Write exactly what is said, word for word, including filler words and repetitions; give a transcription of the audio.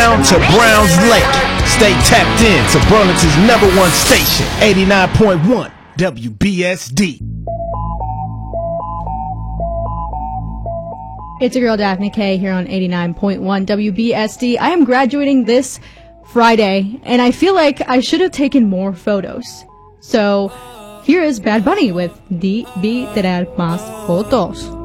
down to Browns Lake. Stay tapped in to Burlington's number one station, eighty-nine point one W B S D. It's your girl Daphne K here on eighty-nine point one W B S D. I am graduating this Friday, and I feel like I should have taken more photos. So here is Bad Bunny with D B Tener Más Fotos.